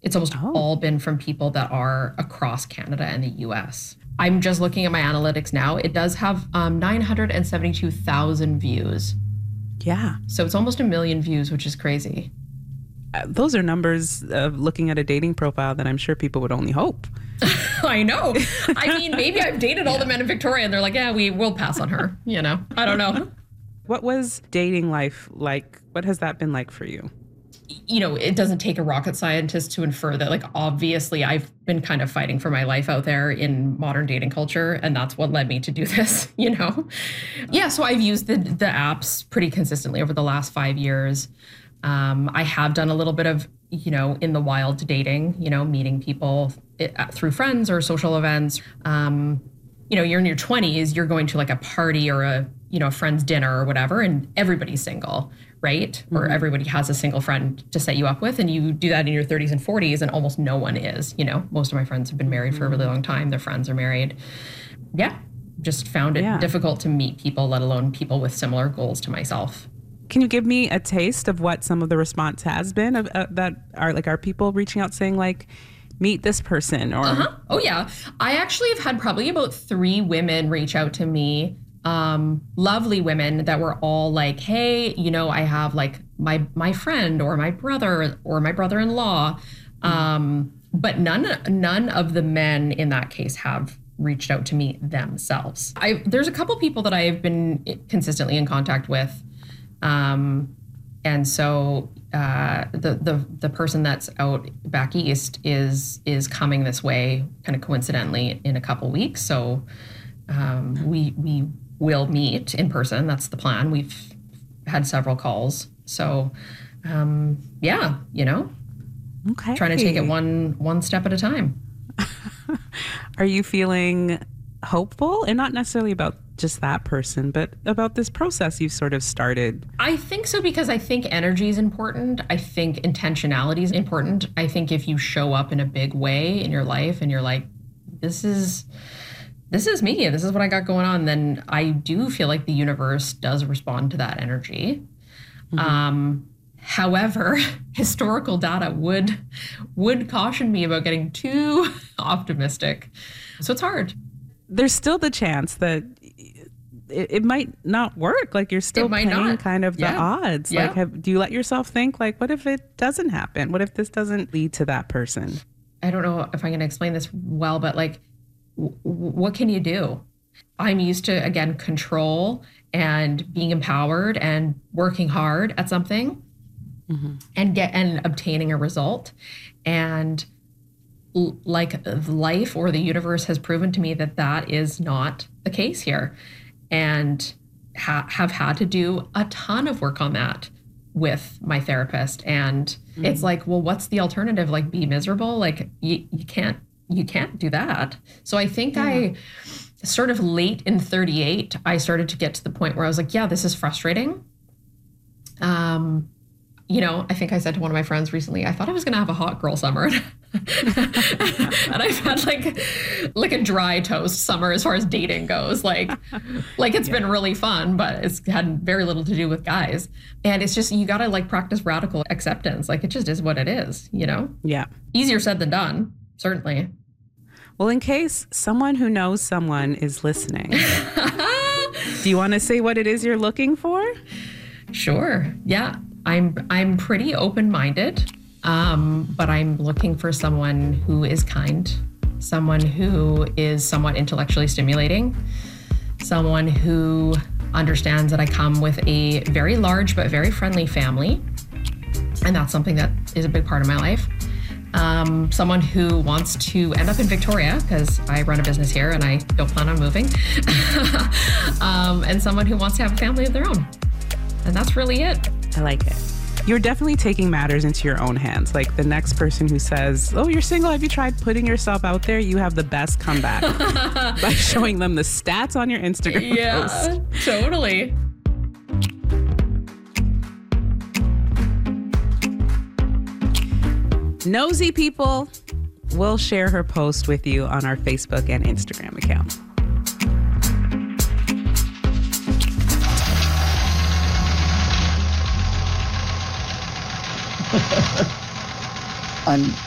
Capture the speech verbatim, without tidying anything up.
It's almost Oh. all been from people that are across Canada and the U S. I'm just looking at my analytics now. It does have um, nine hundred seventy-two thousand views. Yeah. So it's almost a million views, which is crazy. Uh, those are numbers of looking at a dating profile that I'm sure people would only hope. I know. I mean, maybe I've dated all the men in Victoria and they're like, yeah, we will pass on her. You know, I don't know. What was dating life like? What has that been like for you? You know, it doesn't take a rocket scientist to infer that, like, obviously I've been kind of fighting for my life out there in modern dating culture. And that's what led me to do this, you know? Yeah, so I've used the, the apps pretty consistently over the last five years. Um, I have done a little bit of, you know, in the wild dating, you know, meeting people it, uh, through friends or social events. Um, you know, you're in your twenties, you're going to like a party or a, you know, a friend's dinner or whatever, and everybody's single, right? Mm-hmm. Or everybody has a single friend to set you up with, and you do that in your thirties and forties, and almost no one is, you know. Most of my friends have been married mm-hmm. for a really long time. Their friends are married. Yeah, just found it yeah. difficult to meet people, let alone people with similar goals to myself. Can you give me a taste of what some of the response has been of, uh, that are like, are people reaching out saying like, meet this person or? Uh-huh. Oh yeah. I actually have had probably about three women reach out to me. Um, lovely women that were all like, hey, you know, I have like my, my friend or my brother or my brother-in-law. Um, but none, none of the men in that case have reached out to me themselves. I, there's a couple people that I've been consistently in contact with. Um, and so, uh, the, the, the person that's out back east is, is coming this way kind of coincidentally in a couple weeks. So, um, we, we will meet in person. That's the plan. We've had several calls. So, um, yeah, you know, okay. Trying to take it one, one step at a time. Are you feeling hopeful, and not necessarily about just that person, but about this process you've sort of started? I think so, because I think energy is important. I think intentionality is important. I think if you show up in a big way in your life and you're like, this is, this is me, this is what I got going on, then I do feel like the universe does respond to that energy. Mm-hmm. Um, however, historical data would, would caution me about getting too optimistic. So it's hard. There's still the chance that it, it might not work. Like you're still playing not. kind of yeah. the odds. Yeah. Like, have, do you let yourself think like, what if it doesn't happen? What if this doesn't lead to that person? I don't know if I'm going to explain this well, but like, w- what can you do? I'm used to, again, control and being empowered and working hard at something mm-hmm. and get and obtaining a result. And like life or the universe has proven to me that that is not the case here, and ha- have had to do a ton of work on that with my therapist. And mm-hmm. it's like, well, what's the alternative? Like be miserable? Like you, you can't, you can't do that. So I think yeah. I sort of late in thirty-eight, I started to get to the point where I was like, yeah, this is frustrating. Um, you know, I think I said to one of my friends recently, I thought I was going to have a hot girl summer. And I've had like like a dry toast summer as far as dating goes. Like, like it's yeah. been really fun, but it's had very little to do with guys. And it's just, you got to like practice radical acceptance. Like it just is what it is, you know? Yeah. Easier said than done, certainly. Well, in case someone who knows someone is listening, do you want to say what it is you're looking for? Sure. Yeah. I'm I'm pretty open-minded. Um, but I'm looking for someone who is kind, someone who is somewhat intellectually stimulating, someone who understands that I come with a very large but very friendly family. And that's something that is a big part of my life. Um, someone who wants to end up in Victoria, because I run a business here and I don't plan on moving. um, and someone who wants to have a family of their own. And that's really it. I like it. You're definitely taking matters into your own hands. Like the next person who says, oh, you're single, have you tried putting yourself out there? You have the best comeback by showing them the stats on your Instagram yeah, post. Totally. Nosy people will share her post with you on our Facebook and Instagram account. I'm